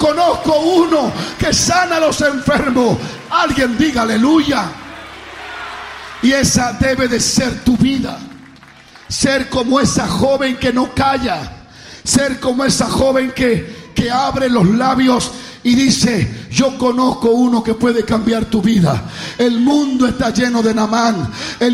Conozco uno que sana a los enfermos. Alguien diga aleluya. Y esa debe de ser tu vida. Ser como esa joven que no calla. Ser como esa joven que abre los labios y dice: yo conozco uno que puede cambiar tu vida. El mundo está lleno de Naamán.